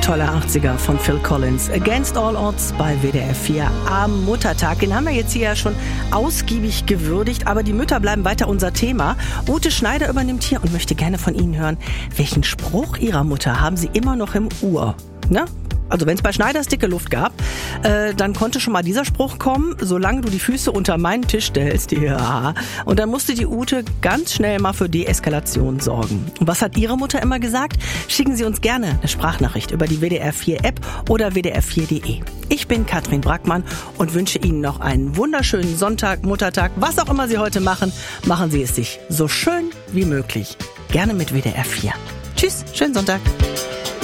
tolle 80er von Phil Collins. Against All Odds bei WDR 4 am Muttertag. Den haben wir jetzt hier ja schon ausgiebig gewürdigt, aber die Mütter bleiben weiter unser Thema. Ute Schneider übernimmt hier und möchte gerne von Ihnen hören, welchen Spruch Ihrer Mutter haben Sie immer noch im Ohr? Ne? Also wenn es bei Schneiders dicke Luft gab, dann konnte schon mal dieser Spruch kommen, solange du die Füße unter meinen Tisch stellst. Ja. Und dann musste die Ute ganz schnell mal für Deeskalation sorgen. Und was hat Ihre Mutter immer gesagt? Schicken Sie uns gerne eine Sprachnachricht über die WDR 4 App oder WDR4.de. Ich bin Katrin Brackmann und wünsche Ihnen noch einen wunderschönen Sonntag, Muttertag, was auch immer Sie heute machen. Machen Sie es sich so schön wie möglich. Gerne mit WDR 4. Tschüss, schönen Sonntag.